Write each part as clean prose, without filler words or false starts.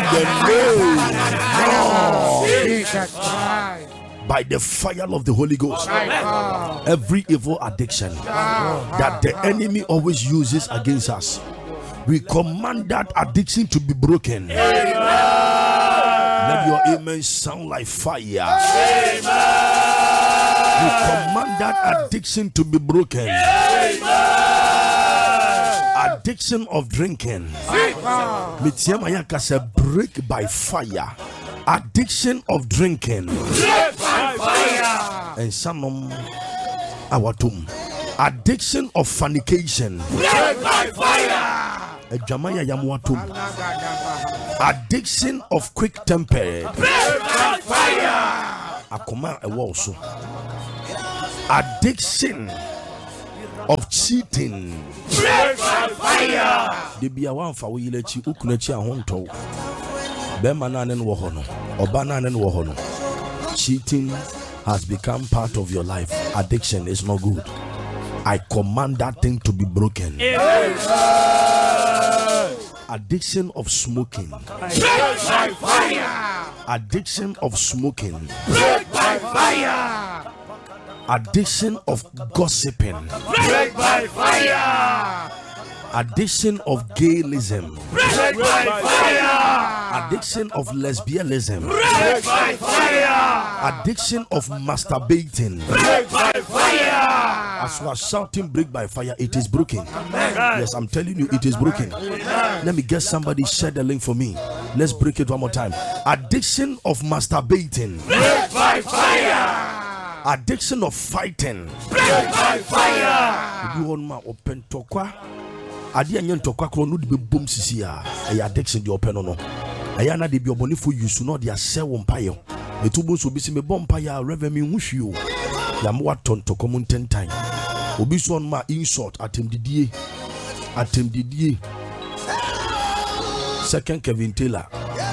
the name of Jesus Christ. By the fire of the Holy Ghost, every evil addiction that the enemy always uses against us, we command that addiction to be broken. Amen. Let your amen sound like fire. Amen. We command that addiction to be broken. Amen. Addiction of drinking, break by fire. Addiction of drinking, break by fire. And some our tomb. Addiction of fornication, break by fire. Addiction of quick temper, break by fire. Addiction of cheating, break by fire. Cheating has become part of your life. Addiction is not good. I command that thing to be broken. Addiction of smoking, break by fire. Addiction of smoking, break by fire. Addiction of gossiping, break by fire. Addiction of gayism, break by fire. Addiction of lesbianism, break by fire. Addiction of masturbating, break by fire. As you are shouting break by fire, it is broken. Amen. Yes, I'm telling you, it is broken. Amen. Let me get somebody share the link for me. Let's break it one more time. Addiction of masturbating, break by fire. Addiction of fighting, break by fire. You want my open tokwa? Adi anyen tokwa kro no de bom sisi a addiction de open no. Ayana de bi oboni for you so no de ase wo mpaye. Etubo so bi se me bom mpaye reverend me hwehwe o. Ya mo waton tokwa mo ntentan. Obi so on ma insult atemdidie. Second Kevin Taylor.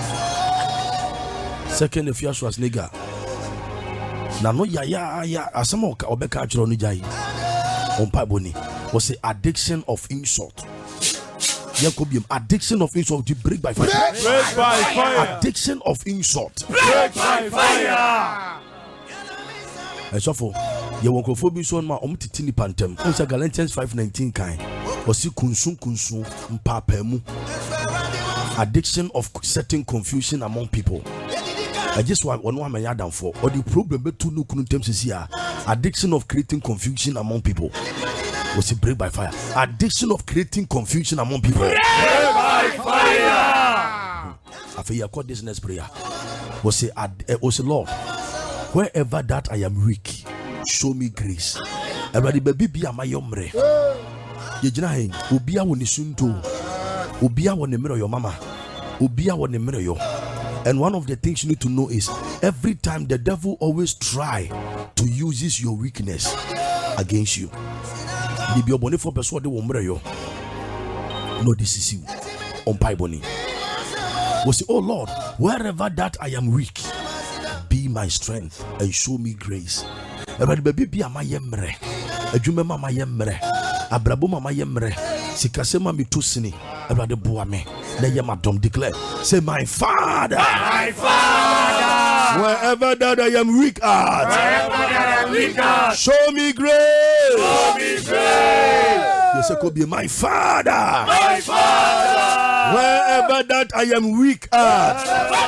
Second Efia Schwarzenegger. Na no ya asama obeka achiro no jai. Ompa boni. Was the addiction of insult. Addiction of insult to break by fire. Break by fire. Addiction of insult. Break by fire. So for you won't go for be so ma titini pantem. Once Galatians 5:19 kind. Was kunsun mpapemu. Addiction of certain confusion among people. I just want one man down for or the problem to no kuntem here. Addiction of creating confusion among people. Was it break by fire? Addiction of creating confusion among people. Break by fire. After you call this next prayer, was it Lord, wherever that I am weak, show me grace. Everybody baby be my yomre. Yejina ubia woni sunto. Ubia woni mirror your mama. Ubia woni mirror yo. And one of the things you need to know is every time the devil always try to use your weakness against you. No, this is you on Piboni. We say, oh Lord, wherever that I am weak, be my strength and show me grace. Everybody be my yemre, a jumema my yemre, a brabuma my yemre, Sikasema mi tusini, everybody boame, Neyamadom declare, say, my Father, wherever that I am weak at, show me grace. Show me grace. Yes, it could be my Father. Wherever that I am weak at,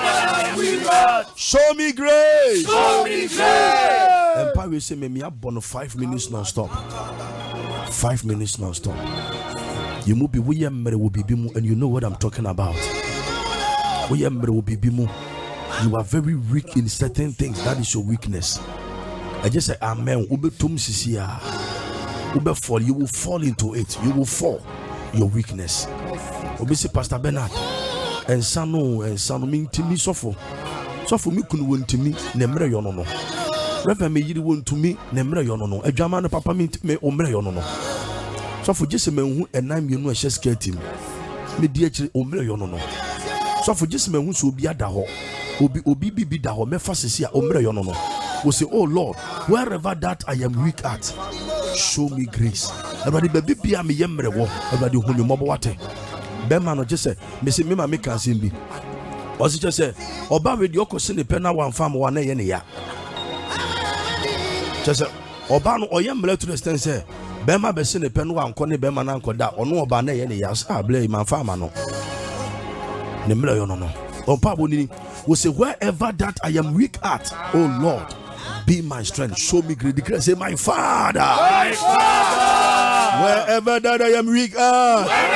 show me grace. Show me grace. Empire will say, me up on 5 minutes non-stop. 5 minutes non-stop. You move be will be bimu, and you know what I'm talking about. Will be bimu. You are very weak in certain things. That is your weakness. I just say amen. Ube tum sisia. Ube fall. You will fall into it. You will fall. Your weakness. Ube say Pastor Bernard. And sano mean to me suffer. Suffer me couldn't win to me. Nemre yonono. Reverend me you won to me. Nemre yonono. A German papa me omre yonono. Suffer just a man who and I'm you know a chest get him. Me dear omre yonono. Suffer just a man who so be at the hole. Obi be da ho me fasisi omre yonono. We say, oh Lord, wherever that I am weak at, show me grace. Everybody baby me yemre wo. Everybody who you mobo wate. Bema no just say, me say me ma make can be. Was it just say, Oba with your cousin, the penna one farm, one a ya? Just Oba no oyam to the stand say, Bema besin the pen one corner Bema Nanko da, or no Oba any yas, I blame my farmer no. Nemelo no. On Pabuni will say, wherever that I am weak at, oh Lord, be my strength. Show me great declare. Say, my Father. Wherever that I am weak at.